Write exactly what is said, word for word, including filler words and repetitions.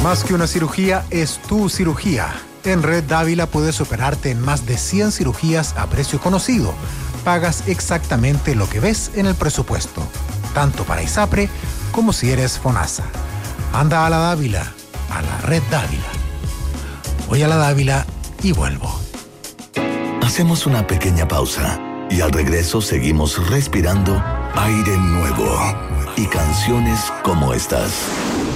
Más que una cirugía, es tu cirugía. En Red Dávila puedes operarte en más de cien cirugías a precio conocido. Pagas exactamente lo que ves en el presupuesto, tanto para ISAPRE como si eres FONASA. Anda a la Dávila, a la Red Dávila. Voy a la Dávila y vuelvo. Hacemos una pequeña pausa y al regreso seguimos respirando aire nuevo y canciones como estas.